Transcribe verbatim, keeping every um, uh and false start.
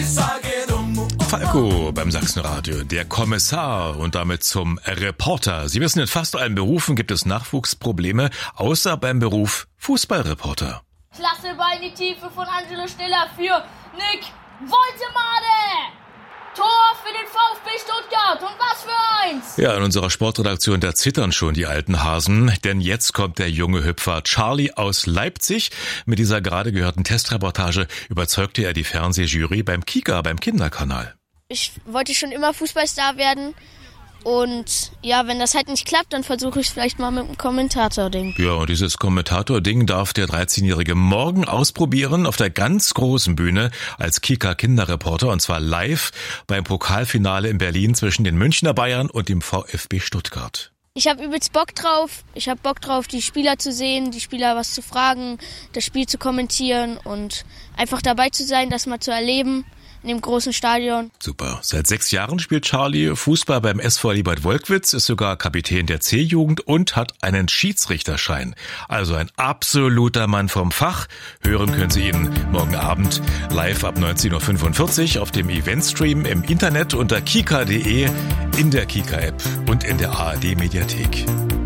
Falco beim Sachsenradio, der Kommissar und damit zum Reporter. Sie wissen, in fast allen Berufen gibt es Nachwuchsprobleme, außer beim Beruf Fußballreporter. Klasse Ball in die Tiefe von Angelo Stiller für Nick Woltemade. Tor für den VfB Stuttgart und was für eins! Ja, in unserer Sportredaktion, da zittern schon die alten Hasen, denn jetzt kommt der junge Hüpfer Charlie aus Leipzig. Mit dieser gerade gehörten Testreportage überzeugte er die Fernsehjury beim Kika, beim Kinderkanal. Ich wollte schon immer Fußballstar werden und ja, wenn das halt nicht klappt, dann versuche ich es vielleicht mal mit dem Kommentator-Ding. Ja, und dieses Kommentator-Ding darf der dreizehnjährige morgen ausprobieren auf der ganz großen Bühne als Kika-Kinderreporter und zwar live beim Pokalfinale in Berlin zwischen den Münchner Bayern und dem VfB Stuttgart. Ich habe übelst Bock drauf. Ich habe Bock drauf, die Spieler zu sehen, die Spieler was zu fragen, das Spiel zu kommentieren und einfach dabei zu sein, das mal zu erleben. In dem großen Stadion. Super. Seit sechs Jahren spielt Charlie Fußball beim S V Liebert-Wolkwitz, ist sogar Kapitän der C-Jugend und hat einen Schiedsrichterschein. Also ein absoluter Mann vom Fach. Hören können Sie ihn morgen Abend live ab neunzehn Uhr fünfundvierzig auf dem Eventstream im Internet unter kika punkt de, in der Kika-App und in der A R D-Mediathek.